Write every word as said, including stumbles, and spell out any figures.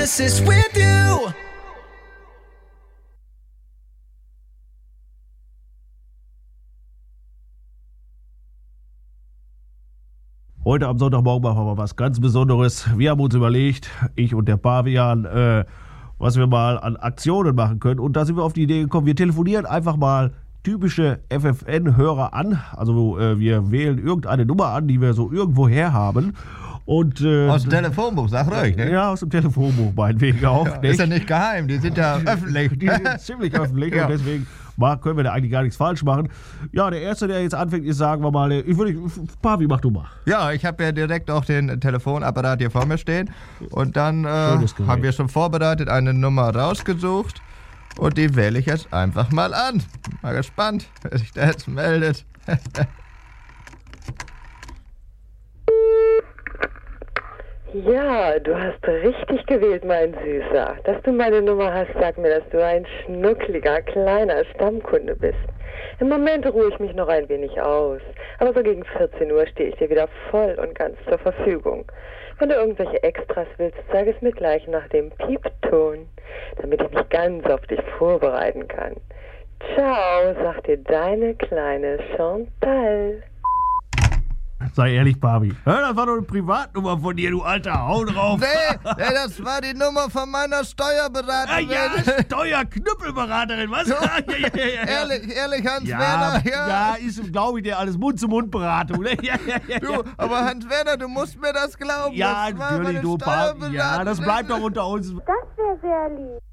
Nemesis with you. Heute am Sonntagmorgen machen wir mal was ganz Besonderes. Wir haben uns überlegt, ich und der Pavian, äh, was wir mal an Aktionen machen können. Und da sind wir auf die Idee gekommen, wir telefonieren einfach mal typische F F N-Hörer an. Also äh, wir wählen irgendeine Nummer an, die wir so irgendwo her haben. Und, äh, aus dem Telefonbuch, sag ruhig, ne? Ja, aus dem Telefonbuch meinetwegen auch. Ja, nicht? Ist ja nicht geheim, die sind ja öffentlich. Die sind ziemlich öffentlich Ja. und deswegen mal, können wir da eigentlich gar nichts falsch machen. Ja, der Erste, der jetzt anfängt, ist, sagen wir mal, ich würde, Pavi, mach du mal. Ja, ich habe ja direkt auch den Telefonapparat hier vor mir stehen. Und dann äh, haben wir schon vorbereitet eine Nummer rausgesucht. Und die wähle ich jetzt einfach mal an. Mal gespannt, wer sich da jetzt meldet. Ja, du hast richtig gewählt, mein Süßer. Dass du meine Nummer hast, sagt mir, dass du ein schnuckliger, kleiner Stammkunde bist. Im Moment ruhe ich mich noch ein wenig aus. Aber so gegen vierzehn Uhr stehe ich dir wieder voll und ganz zur Verfügung. Wenn du irgendwelche Extras willst, sag es mir gleich nach dem Piepton, damit ich mich ganz auf dich vorbereiten kann. Ciao, sagt dir deine kleine Chantal. Sei ehrlich, Pavi. Ja, das war doch eine Privatnummer von dir, du alter Hau drauf. Nee, nee, das war die Nummer von meiner Steuerberaterin. Ja, Steuerknüppelberaterin, was? Ja, ja, ja, ja. Ehrlich, ehrlich, Hans Ja, Werner, ja. ja, ist, glaube ich, dir alles Mund-zu-Mund-Beratung. Ne? Ja, ja, ja, Du, ja. aber Hans Werner, du musst mir das glauben. Ja, das war natürlich, meine du Pavi. Ja, das Steuerberaterin. bleibt doch unter uns. Das wäre sehr lieb.